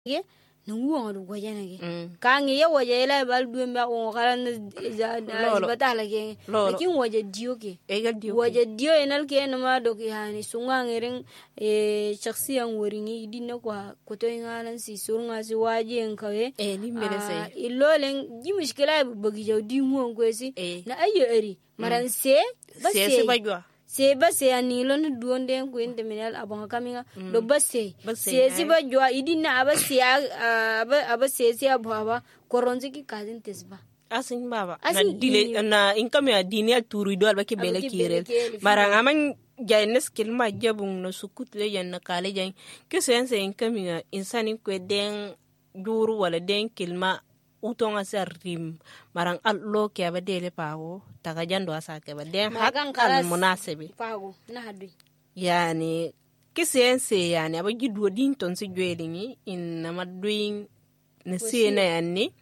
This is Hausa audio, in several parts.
ge nungu du gojana ge kangi ya waje la bal du mba o kala na batala ge lakin waje dio ge waje dio enal ke na ma do yani sunga ngeren shakhsiyan woringi dinna kwa koto ngalan si surunga si waje en kawe ni mere sai ilolen ji mushkila bagi jawdi mu ko si na ayo eri maran se bajwa se base ani lon duonde ko inde minal abon kaminga do base se si ba jwa idina abase abase se ababa koronzi ki kazin tesba asin baba na dile na inkame adini aturu do alba ke bele kirel marang aman jaynes kilma jabung no sukut le yan na kale jang ke sense inkame insani ko den juru wala den kilma utonga sarim marang allo ke abadele pawo taga jando asa ke baden hakan al munasibi pago na hadu yani kisense yani abaji do din ton si jwedingi in namadwing ne sene yanni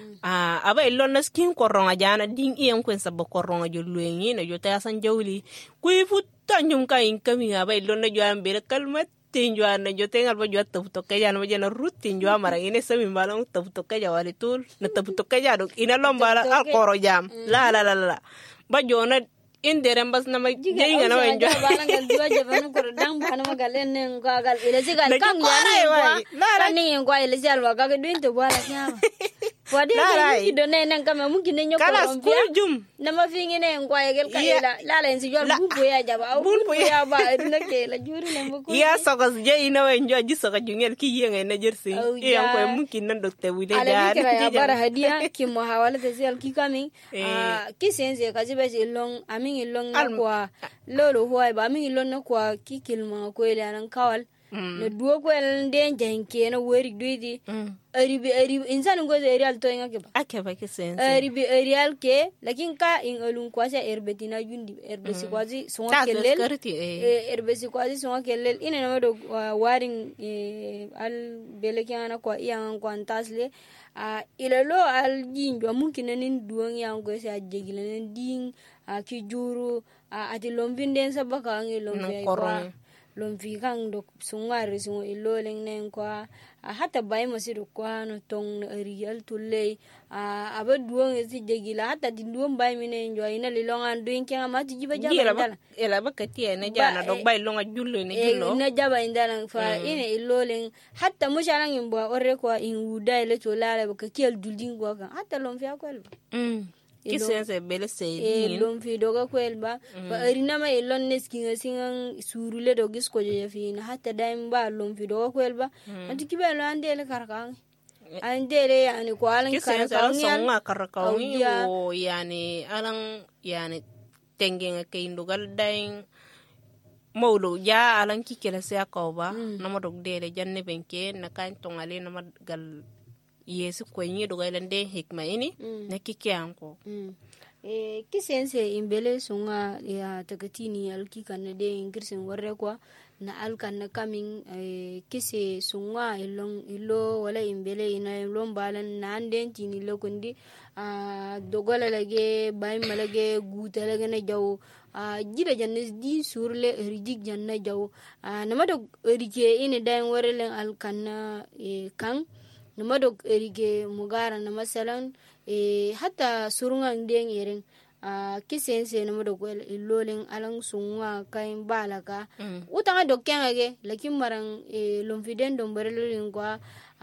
aba illo na skin koronga jana din iyan kwen sabbo koronga jolwengi na jota san jawli kuy futta nyum ka in kami aba illo na jwan bere kalmat tinjwa na jote ngal ba jwa tabu to kaya na jana rut tinjwa mara ine sami malang tabu to kaya wali tul na tabu to kaya do ina lomba al koro jam la ba jona indere mbas na ma jeyinga na wenjo bala ngal duwa jabana ko dang bana magalen ne ngagal ile sigal kam ya ni ngwa ile jalwa ga do into bala nyama wadi ni do ne nan kam mungkin ne nyoko kala school jum na ma fingi ne ngwa yegel ka la la ensi jol bu ya jaba bu ya ba na ke la juri ne mko ya sogas je ina wenjo ji soga jungel ki yenga na jersi ya ko mungkin nan dokte wile ja ya bara hadia ki mo hawala te sel ki kami ki sense ka jibe long ami ilong na kwa lolo huwa ba mi ilong na kwa kikilma ko ile nan kawal na duo ko el den janke na wori duidi ari insan ngo ze real to ngake ba ba ke sense ari real ke lakin ka in olun kwa sa erbetina jundi erbesi kwazi songa kelel erbesi kwazi songa kelel ina na do waring al belekana kwa yang kwantasle ilalo al jinjo mungkin nin duong yang go sa jegilen ding ki juru ati lombin sa baka ngi lombe kwa lomfi kang dok sungari sungo iloleng nen kwa hata bai masido kwa no tong real tulle aba duong si jegila hata di duong bai mine njo ina lilongan duing kenga mati jiba jaba indala ela bakati ne jana dok bai longa jullo ne jullo na jaba indala fa ina iloleng hatta mushalang imbo orre kwa inguda ile tolala bakakiel dulding kwa kan hata lomfi akwelba kisense bele se lom fi doga kwelba ba arina ma elon neskinga singan surule do gis ko je fi na hatta daim ba lom fi doga kwelba anti kibe lo andele karkan andele yani ko alan karkan songa karkan yo yani alan yani tengen ke indugal dain mawlo ja alan kikela se akoba nama dog dele janne benke na kan tongale nama gal yesu ko nyi do gailande hikma ini na kike anko kisense imbele sunga ya takatini alki kanade ingirsen warre kwa na alkan na coming kise sunga ilo wala imbele ina lombalan na anden tini lokundi dogola lage bay malage guta lage na jaw jida jannes di surle rijik janna jaw namado rike ine dain warelen alkan kan namadok erige mugara na masalan hatta surunga ndeng yeren kisense namadok ilolen alang sunga kain balaka utanga dokkanga ge lakin marang lomfiden dombarelin kwa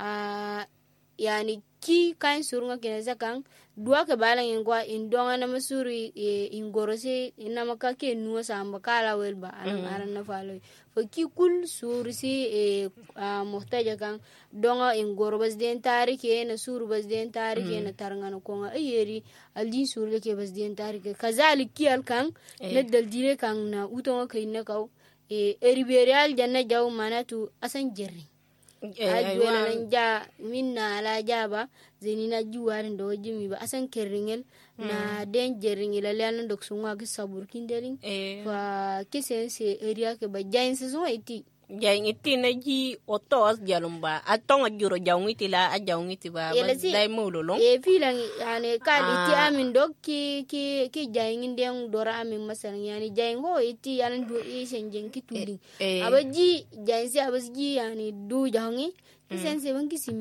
yani ki kain surunga kineza kan dua ke balang ingwa indonga na masuri ingorose inamaka ke nuwa samba kala welba aran na falo fo ki kul surisi muhtaja kan donga ingoro bas den tarike na suru bas den tarike na tarngana ko ayeri aldi surle ke bas den tarike kazalik ki alkan na daldire kan na utonga kayna kaw eriberial janna jaw manatu asan jerri ajwena nanja minna ala jaba zenina juwarin do jimi ba asan kerringel na den jerringel ala dok sunga ki sabur kindeling fa kisense area ke ba jainse so iti jain iti na ji otos jalumba atong ajuro jawngiti la ajawngiti ba dai mululong filang yani kad iti amin dok ki jain den dora amin masalan yani jain ho iti yalan do senjen ki tuli abaji jain si abaji yani du jawngi kisen se ban kisi